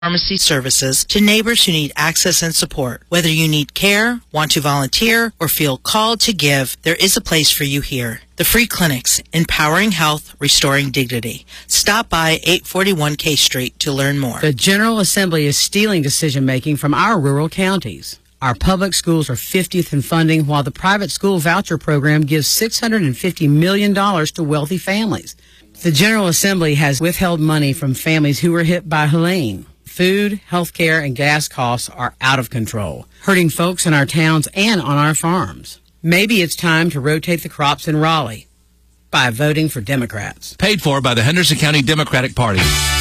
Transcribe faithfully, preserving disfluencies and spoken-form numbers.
pharmacy services to neighbors who need access and support. Whether you need care, want to volunteer, or feel called to give, there is a place for you here. The free clinics, Empowering Health, Restoring Dignity. Stop by eight forty-one K Street to learn more. The General Assembly is stealing decision-making from our rural counties. Our public schools are fiftieth in funding, while the private school voucher program gives six hundred fifty million dollars to wealthy families. The General Assembly has withheld money from families who were hit by Helene. Food, health care, and gas costs are out of control, hurting folks in our towns and on our farms. Maybe it's time to rotate the crops in Raleigh by voting for Democrats. Paid for by the Henderson County Democratic Party.